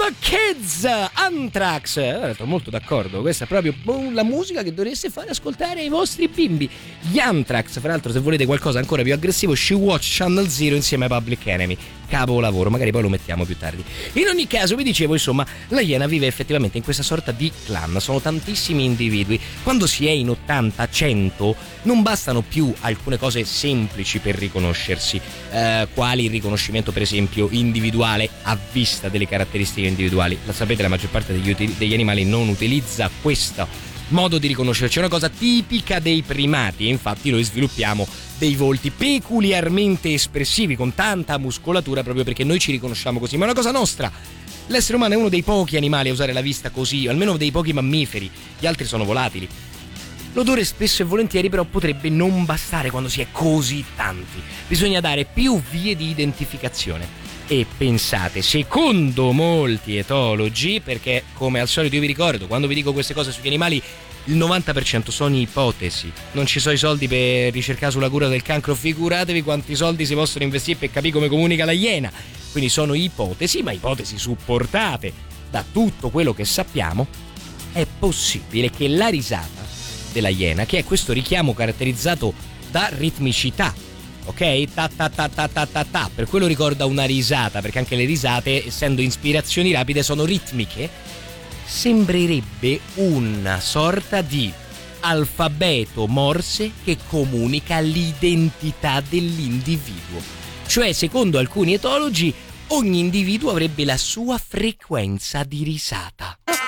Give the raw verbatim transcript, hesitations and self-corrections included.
the Kids, Anthrax. Eh, sono molto d'accordo, questa è proprio la musica che dovreste fare ascoltare ai vostri bimbi. Gli Anthrax, fra l'altro, se volete qualcosa ancora più aggressivo, She Watch Channel Zero insieme ai Public Enemy. Capolavoro, magari poi lo mettiamo più tardi. In ogni caso, vi dicevo, insomma, la Iena vive effettivamente in questa sorta di clan, sono tantissimi individui. Quando si è in ottanta cento non bastano più alcune cose semplici per riconoscersi, eh, quali il riconoscimento per esempio individuale a vista delle caratteristiche individuali. La sapete, la maggior parte degli, uti- degli animali non utilizza questo modo di riconoscerci, è una cosa tipica dei primati e infatti noi sviluppiamo dei volti peculiarmente espressivi con tanta muscolatura proprio perché noi ci riconosciamo così, ma è una cosa nostra. L'essere umano è uno dei pochi animali a usare la vista così, o almeno dei pochi mammiferi, gli altri sono volatili. L'odore spesso e volentieri però potrebbe non bastare quando si è così tanti, bisogna dare più vie di identificazione. E pensate, secondo molti etologi, perché come al solito io vi ricordo, quando vi dico queste cose sugli animali, il novanta per cento sono ipotesi, non ci sono i soldi per ricercare sulla cura del cancro, figuratevi quanti soldi si possono investire per capire come comunica la iena. Quindi sono ipotesi, ma ipotesi supportate da tutto quello che sappiamo. È possibile che la risata della iena, che è questo richiamo caratterizzato da ritmicità, ok? Ta ta ta ta ta ta ta, per quello ricorda una risata, perché anche le risate, essendo ispirazioni rapide, sono ritmiche. Sembrerebbe una sorta di alfabeto Morse che comunica l'identità dell'individuo. Cioè, secondo alcuni etologi, ogni individuo avrebbe la sua frequenza di risata.